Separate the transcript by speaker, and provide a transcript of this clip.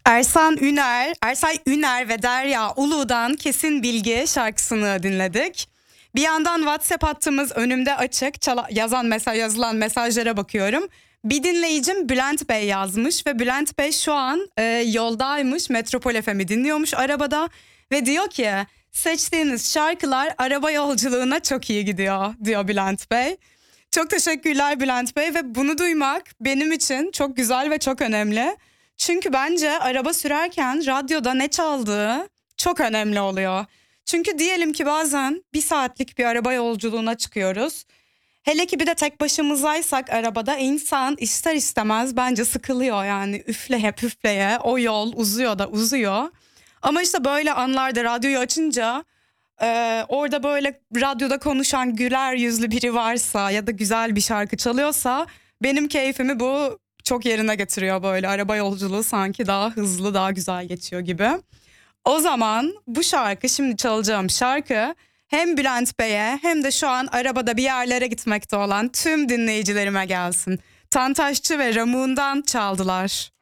Speaker 1: Ersay Üner ve Derya Ulu'dan Kesin Bilgi şarkısını dinledik. Bir yandan WhatsApp hattımız önümde açık. Yazılan mesajlara bakıyorum. Bir dinleyicim Bülent Bey yazmış ve Bülent Bey şu an yoldaymış. Metropol FM'i dinliyormuş arabada ve diyor ki seçtiğiniz şarkılar araba yolculuğuna çok iyi gidiyor diyor Bülent Bey. Çok teşekkürler Bülent Bey ve bunu duymak benim için çok güzel ve çok önemli. Çünkü bence araba sürerken radyoda ne çaldığı çok önemli oluyor. Çünkü diyelim ki bazen bir saatlik bir araba yolculuğuna çıkıyoruz. Hele ki bir de tek başımızaysak arabada insan ister istemez bence sıkılıyor yani üfleye püfleye o yol uzuyor da uzuyor. Ama işte böyle anlarda radyoyu açınca orada böyle radyoda konuşan güler yüzlü biri varsa ya da güzel bir şarkı çalıyorsa benim keyfimi bu çok yerine getiriyor böyle. Araba yolculuğu sanki daha hızlı daha güzel geçiyor gibi. O zaman bu şarkı şimdi çalacağım şarkı hem Bülent Bey'e hem de şu an arabada bir yerlere gitmekte olan tüm dinleyicilerime gelsin. Tantaşçı ve Ramun'dan çaldılar.